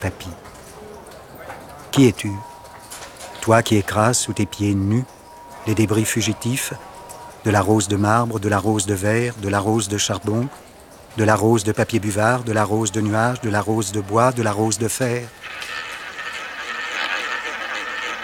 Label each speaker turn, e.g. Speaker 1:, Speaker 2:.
Speaker 1: tapis. Qui es-tu? Toi qui écrases sous tes pieds nus les débris fugitifs de la rose de marbre, de la rose de verre, de la rose de charbon, de la rose de papier buvard, de la rose de nuage, de la rose de bois, de la rose de fer.